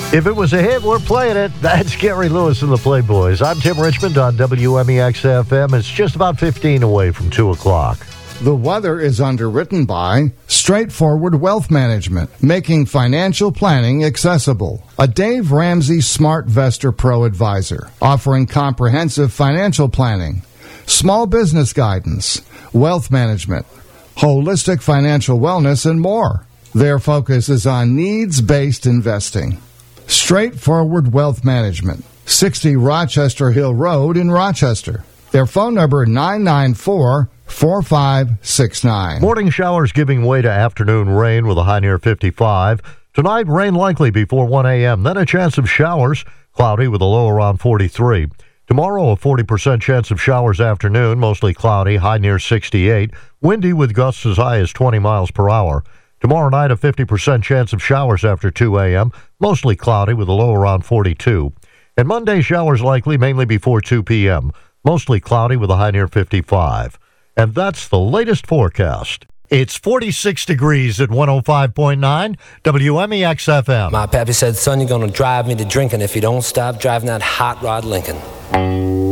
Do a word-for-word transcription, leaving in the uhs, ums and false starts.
If it was a hit, we're playing it. That's Gary Lewis and the Playboys. I'm Tim Richmond on W M E X F M. It's just about fifteen away from two o'clock. The weather is underwritten by Straightforward Wealth Management, making financial planning accessible. A Dave Ramsey Smart Vestor Pro advisor, offering comprehensive financial planning, small business guidance, wealth management, holistic financial wellness, and more. Their focus is on needs-based investing. Straightforward Wealth Management, sixty Rochester Hill Road in Rochester. Their phone number nine nine four, four five six nine. Morning showers giving way to afternoon rain with a high near fifty-five. Tonight, rain likely before one a.m. Then a chance of showers, cloudy with a low around forty-three. Tomorrow, a forty percent chance of showers afternoon, mostly cloudy, high near sixty-eight. Windy with gusts as high as twenty miles per hour. Tomorrow night, a fifty percent chance of showers after two a.m., mostly cloudy with a low around forty-two. And Monday, showers likely mainly before two p.m., mostly cloudy with a high near fifty-five. And that's the latest forecast. It's forty-six degrees at one oh five point nine W M E X F M. My pappy said, son, you're going to drive me to drinking if you don't stop driving that hot rod Lincoln.